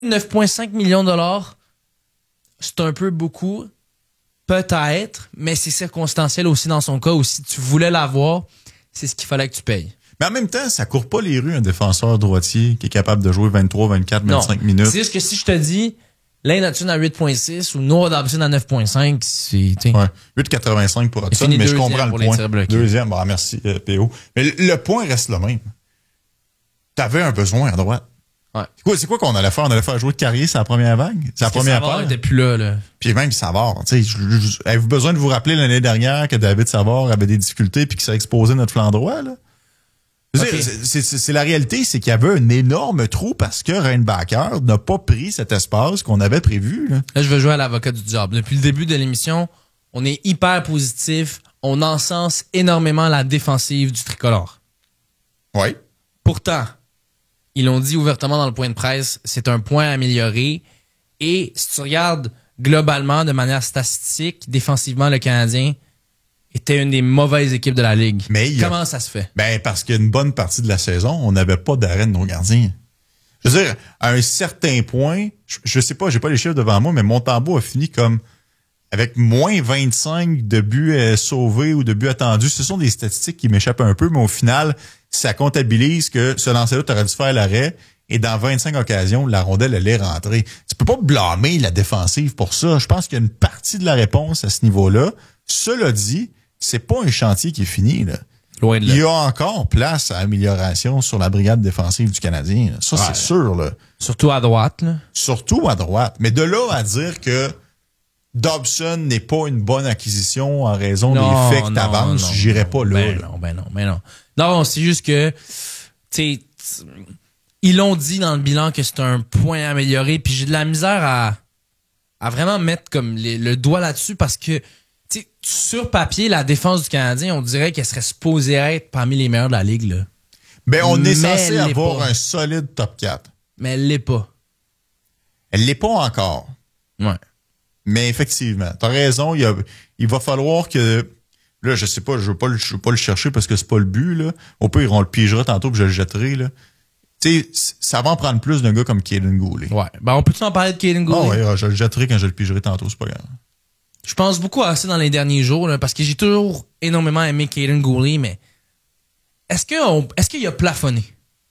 9,5 millions de dollars, c'est un peu beaucoup. Peut-être, mais c'est circonstanciel aussi dans son cas où si tu voulais l'avoir, c'est ce qu'il fallait que tu payes. Mais en même temps, ça court pas les rues un défenseur droitier qui est capable de jouer 23, 24, 25 minutes. C'est juste que si je te dis Lane Hudson à 8,6 ou Noah Dobson à 9,5, c'est... Ouais, 8,85 pour Hudson, mais je comprends le point. Deuxième, bon, merci PO. Mais le point reste le même. T'avais un besoin à droite. Ouais. C'est quoi qu'on allait faire? On allait faire jouer de Carrier sur la première vague? C'est la première paire? Savard était plus là. Puis même Savard, tu sais, avez-vous besoin de vous rappeler l'année dernière que David Savard avait des difficultés puis qu'il s'est exposé notre flanc droit, là? Okay. C'est la réalité, c'est qu'il y avait un énorme trou parce que Reinbacher n'a pas pris cet espace qu'on avait prévu, là. Là, je veux jouer à l'avocat du diable. Depuis le début de l'émission, on est hyper positif. On encense énormément la défensive du tricolore. Oui. Pourtant, ils l'ont dit ouvertement dans le point de presse, c'est un point à améliorer. Et si tu regardes globalement, de manière statistique, défensivement, le Canadien était une des mauvaises équipes de la Ligue. Comment ça se fait? Ben, parce qu'une bonne partie de la saison, on n'avait pas d'arrêt de nos gardiens. Je veux dire, à un certain point, je sais pas, j'ai pas les chiffres devant moi, mais Montembeault a fini comme avec moins 25 de buts sauvés ou de buts attendus. Ce sont des statistiques qui m'échappent un peu, mais au final, ça comptabilise que ce lancer-là, tu aurais dû faire l'arrêt et dans 25 occasions, la rondelle allait rentrer. Tu peux pas blâmer la défensive pour ça. Je pense qu'il y a une partie de la réponse à ce niveau-là. Cela dit, c'est pas un chantier qui est fini, là. Loin de là. Il y a encore place à amélioration sur la brigade défensive du Canadien. Ça, c'est sûr, là. Surtout à droite, là. Surtout à droite. Mais de là à dire que Dobson n'est pas une bonne acquisition en raison des faits que t'avances, j'irais pas là. Ben non. Non, c'est juste que, tu sais, ils l'ont dit dans le bilan que c'est un point amélioré, puis j'ai de la misère à vraiment mettre comme le doigt là-dessus parce que, tu sais, sur papier, la défense du Canadien, on dirait qu'elle serait supposée être parmi les meilleures de la Ligue, là. Ben, on est censé avoir un solide top 4. Mais elle l'est pas. Elle l'est pas encore. Ouais. Mais effectivement, t'as raison, il va falloir que... Là, je sais pas, je veux pas le chercher parce que c'est pas le but, là. Au pire, on le pigera tantôt puis je le jetterai, là. Tu sais, ça va en prendre plus d'un gars comme Kaden Goulet. Ouais. Ben, on peut-tu en parler de Kaden Goulet? Ouais, je le jetterai quand je le pigerai tantôt, c'est pas grave. Je pense beaucoup à ça dans les derniers jours, là, parce que j'ai toujours énormément aimé Kaden Goulet, mais est-ce qu'il a plafonné?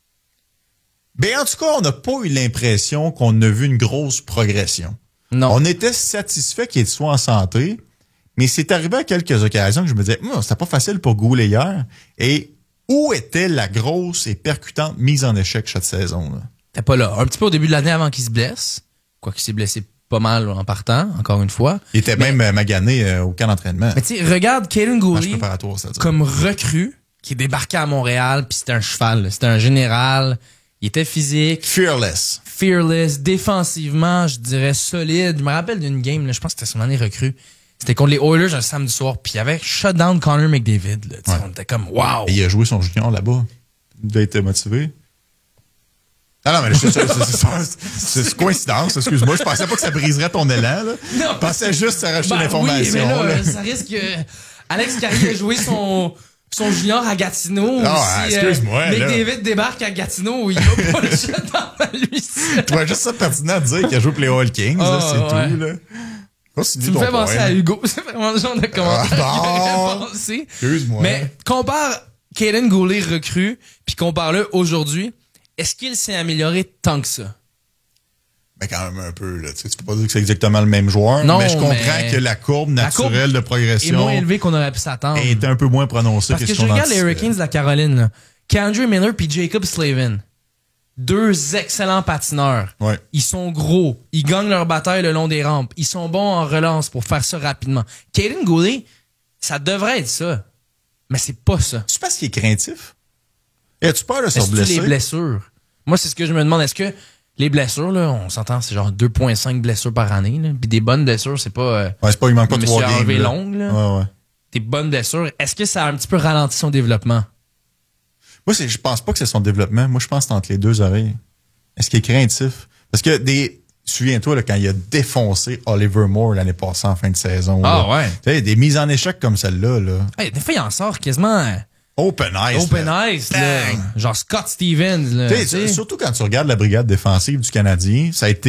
Ben, en tout cas, on n'a pas eu l'impression qu'on a vu une grosse progression. Non. On était satisfait qu'il soit en santé, mais c'est arrivé à quelques occasions que je me disais, c'était pas facile pour Goulet hier. Et où était la grosse et percutante mise en échec cette saison-là? T'es pas là. Un petit peu au début de l'année avant qu'il se blesse. Quoi qu'il s'est blessé pas mal en partant, encore une fois. Il était même magané au camp d'entraînement. Mais tu sais, regarde Kaden Goulet comme recrue qui est débarqué à Montréal, puis c'était un cheval. C'était un général. Il était physique. Fearless. Défensivement, je dirais solide. Je me rappelle d'une game, là, je pense que c'était son année recrue. C'était contre les Oilers un samedi soir, puis il y avait shutdown Connor McDavid. Là, on était comme wow. Et il a joué son junior là-bas. Il a été motivé. Ah non, mais c'est coïncidence, excuse-moi. Je pensais pas que ça briserait ton élan. Là. Non, je pensais juste à rajouter l'information. Oui, mais là, ça risque que Alex Carrier a joué son junior à Gatineau. Excuse-moi. McDavid débarque à Gatineau, il va pas le shutdown à lui. Tu vois juste ça pertinent de dire qu'il a joué pour les All Kings, c'est tout. Là. Tu me fais penser à Hugo. C'est vraiment le genre de commentaire qui me fait penser. Excuse-moi. Mais compare Kaden Goulet recrue, puis compare-le aujourd'hui. Est-ce qu'il s'est amélioré tant que ça? Ben quand même un peu. Là. Tu peux pas dire que c'est exactement le même joueur, non, mais je comprends que la courbe naturelle de progression est moins élevée qu'on aurait pu s'attendre. Est un peu moins prononcée que ce qu'on anticipait. Parce que je regarde les Hurricanes de la Caroline. K'Andre Miller puis Jacob Slavin. Deux excellents patineurs. Ouais. Ils sont gros. Ils gagnent leur bataille le long des rampes. Ils sont bons en relance pour faire ça rapidement. Kaden Goulet, ça devrait être ça. Mais c'est pas ça. C'est parce qu'il est craintif? As-tu peur de se blesser? Les blessures? Moi, c'est ce que je me demande. Est-ce que les blessures, là, on s'entend, c'est genre 2,5 blessures par année, là. Puis des bonnes blessures, c'est pas... c'est pas, il manque pas 3 games. Longue, là. Ouais. Des bonnes blessures. Est-ce que ça a un petit peu ralenti son développement? Moi, je pense pas que c'est son développement. Moi, je pense que c'est entre les deux oreilles. Est-ce qu'il est craintif? Parce que souviens-toi, là, quand il a défoncé Oliver Moore l'année passée en fin de saison. Ah, là. ouais. Tu sais, des mises en échec comme celle-là, là. Hey, des fois, il en sort quasiment... Open Ice. Open là. Ice, là. Genre Scott Stevens, là. Surtout quand tu regardes la brigade défensive du Canadien, ça a été